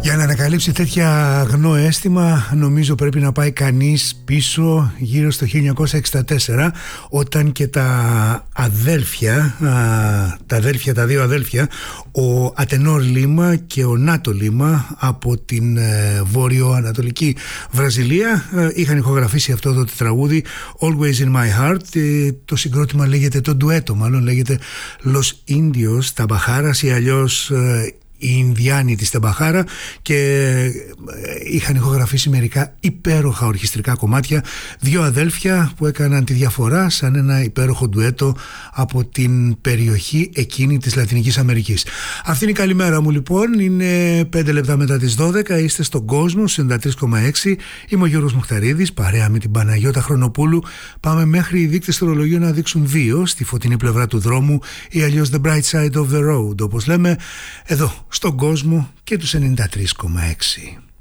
Για να ανακαλύψει τέτοια αγνό αίσθημα, νομίζω πρέπει να πάει κανείς πίσω γύρω στο 1964, όταν και τα δύο αδέλφια, ο Ατενόρ Λίμα και ο Νάτο Λίμα από την βόρειο-ανατολική Βραζιλία, είχαν ηχογραφήσει αυτό το τραγούδι Always in my heart. Το συγκρότημα λέγεται, το ντουέτο μάλλον λέγεται Los Indios Tabajaras ή αλλιώς οι Ινδιάνοι της Ταμπαχάρα, και είχαν ηχογραφήσει μερικά υπέροχα ορχιστρικά κομμάτια. Δύο αδέλφια που έκαναν τη διαφορά σαν ένα υπέροχο ντουέτο από την περιοχή εκείνη της Λατινικής Αμερικής. Αυτή είναι η καλημέρα μου λοιπόν. Είναι 5 λεπτά μετά τις 12. Είστε στον κόσμο 93,6. Είμαι ο Γιώργος Μουχταρίδης, παρέα με την Παναγιώτα Χρονοπούλου. Πάμε μέχρι οι δείκτες του ρολογίου να δείξουν 2 στη φωτεινή πλευρά του δρόμου, ή αλλιώς the bright side of the road όπως λέμε, εδώ στον κόσμο, και τους 93,6.